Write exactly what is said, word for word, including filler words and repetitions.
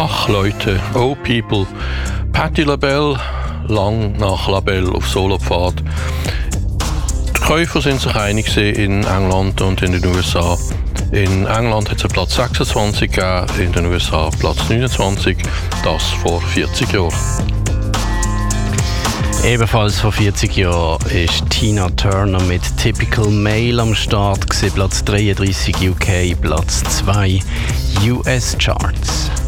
Ach Leute, oh people, Patti LaBelle, lang nach LaBelle auf Solopfad. Die Käufer sind sich einig in England und in den U S A. In England hat es Platz sechsundzwanzig gegeben, in den U S A Platz neunundzwanzig, das vor vierzig Jahren. Ebenfalls vor vierzig Jahren ist Tina Turner mit Typical Male am Start, Platz dreiunddreißig U K, Platz zwei U S Charts.